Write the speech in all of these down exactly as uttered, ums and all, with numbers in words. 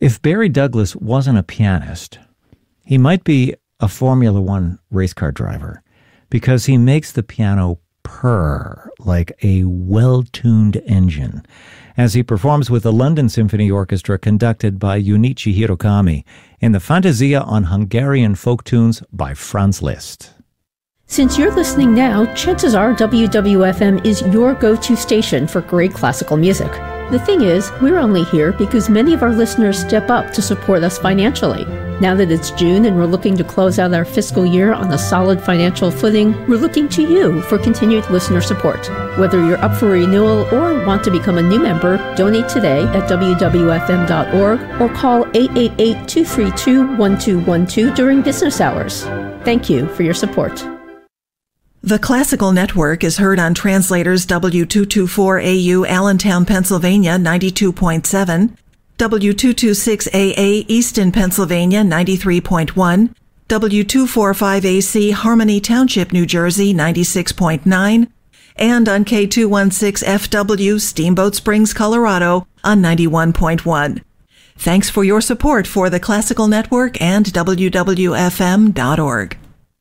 If Barry Douglas wasn't a pianist, he might be a Formula One race car driver, because he makes the piano purr like a well-tuned engine as he performs with the London Symphony Orchestra conducted by Junichi Hirokami in the Fantasia on Hungarian Folk Tunes by Franz Liszt. Since you're listening now, chances are W W F M is your go-to station for great classical music. The thing is, we're only here because many of our listeners step up to support us financially. Now that it's June and we're looking to close out our fiscal year on a solid financial footing, we're looking to you for continued listener support. Whether you're up for renewal or want to become a new member, donate today at W W F M dot org or call eight eight eight, two three two, one two one two during business hours. Thank you for your support. The Classical Network is heard on Translators W two twenty-four A U Allentown, Pennsylvania ninety-two point seven, W two twenty-six A A Easton, Pennsylvania ninety-three point one, W two forty-five A C Harmony Township, New Jersey ninety-six point nine, and on K two sixteen F W Steamboat Springs, Colorado on ninety-one point one. Thanks for your support for the Classical Network and W W F M dot org.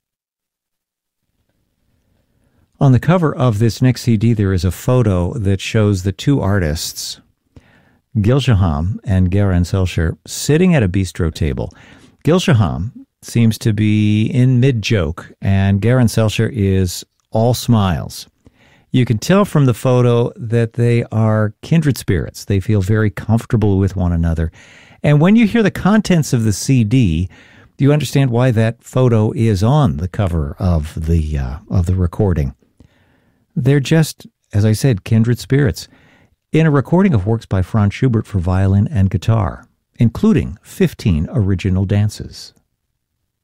On the cover of this next C D, there is a photo that shows the two artists, Gil Shaham and Guerin Selcher, sitting at a bistro table. Gil Shaham seems to be in mid-joke, and Guerin Selcher is all smiles. You can tell from the photo that they are kindred spirits. They feel very comfortable with one another. And when you hear the contents of the C D, you understand why that photo is on the cover of the uh, of the recording. They're just, as I said, kindred spirits in a recording of works by Franz Schubert for violin and guitar, including fifteen original dances.